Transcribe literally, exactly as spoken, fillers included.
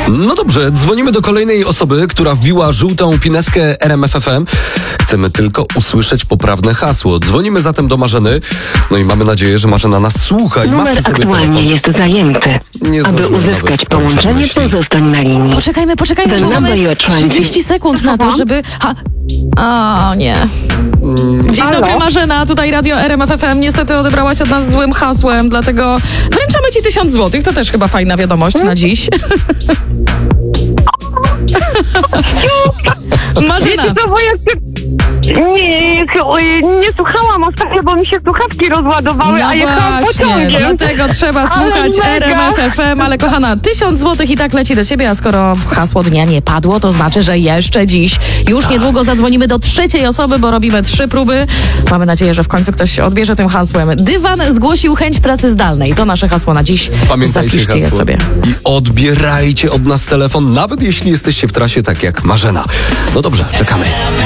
No dobrze, dzwonimy do kolejnej osoby, która wbiła żółtą pineskę R M F F M. Chcemy tylko usłyszeć poprawne hasło. Dzwonimy zatem do Marzeny. No i mamy nadzieję, że Marzena nas słucha i ma Numer przy sobie aktualnie telefon. jest zajęty. Nie Aby zdążyłem nawet uzyskać skończyć połączenie, myśli. pozostań na linii. Poczekajmy, poczekajmy, The że number mamy you're trying to- trzydzieści sekund na to, żeby... Ha... O nie. Dzień Halo? dobry Marzena, tutaj Radio R M F F M. Niestety odebrałaś od nas złym hasłem, dlatego wręczamy ci tysiąc złotych. To też chyba fajna wiadomość na dziś. Marzena. Wiecie co, bo ja się... Nie, nie, nie słuchałam ostatnio, bo mi się słuchawki rozładowały, a No jechałam właśnie, pociągiem. dlatego trzeba Ale słuchać mega. R M F F M, ale kochana, tysiąc złotych i tak leci do ciebie, a skoro hasło dnia nie padło, to znaczy, że jeszcze dziś, już niedługo zadzwonimy do trzeciej osoby, bo robimy trzy próby. Mamy nadzieję, że w końcu ktoś odbierze tym hasłem. Dywan zgłosił chęć pracy zdalnej. To nasze hasło na dziś. Pamiętajcie Zapiszcie je hasło. sobie. I odbierajcie od nas telefon, nawet jeśli jesteście w trasie tak jak Marzena. No dobrze, czekamy.